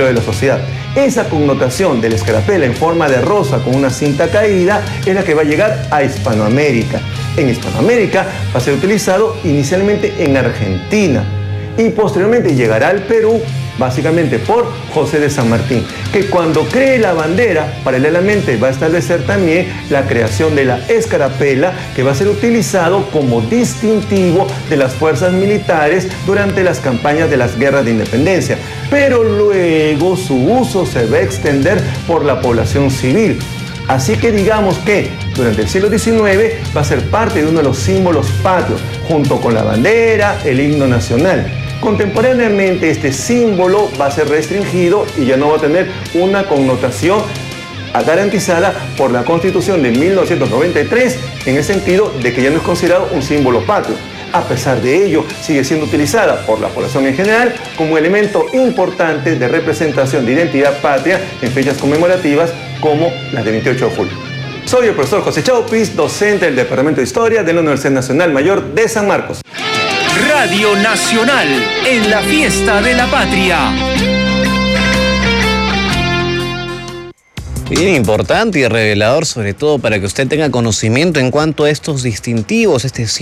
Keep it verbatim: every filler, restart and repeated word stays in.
amplio de la sociedad. Esa connotación de la escarapela en forma de rosa con una cinta caída es la que va a llegar a Hispanoamérica. En Hispanoamérica va a ser utilizado inicialmente en Argentina y posteriormente llegará al Perú, básicamente por José de San Martín, que cuando cree la bandera, paralelamente va a establecer también la creación de la escarapela, que va a ser utilizado como distintivo de las fuerzas militares durante las campañas de las guerras de independencia. Pero luego su uso se va a extender por la población civil. Así que digamos que durante el siglo diecinueve va a ser parte de uno de los símbolos patrios, junto con la bandera, el himno nacional. Contemporáneamente este símbolo va a ser restringido y ya no va a tener una connotación garantizada por la Constitución de mil novecientos noventa y tres, en el sentido de que ya no es considerado un símbolo patrio. A pesar de ello, sigue siendo utilizada por la población en general como elemento importante de representación de identidad patria en fechas conmemorativas como las del veintiocho de julio. Soy el profesor José Chaupis, docente del Departamento de Historia de la Universidad Nacional Mayor de San Marcos. Radio Nacional, en la fiesta de la patria. Bien importante y revelador, sobre todo para que usted tenga conocimiento en cuanto a estos distintivos, este